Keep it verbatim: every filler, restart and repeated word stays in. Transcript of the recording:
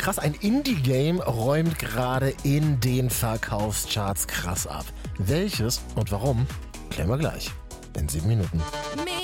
krass, ein Indie-Game räumt gerade in den Verkaufscharts krass ab. Welches und warum, klären wir gleich in sieben Minuten.